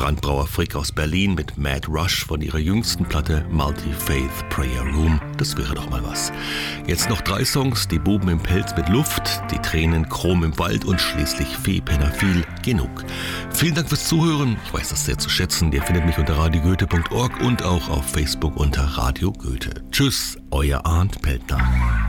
Brandbrauer Frick aus Berlin mit Mad Rush von ihrer jüngsten Platte Multi-Faith Prayer Room. Das wäre doch mal was. Jetzt noch 3 Songs, die Buben im Pelz mit Luft, die Tränen Chrom im Wald und schließlich Fee Penafil genug. Vielen Dank fürs Zuhören. Ich weiß das sehr zu schätzen. Ihr findet mich unter radiogoethe.org und auch auf Facebook unter Radio Goethe. Tschüss, euer Arndt Peltner.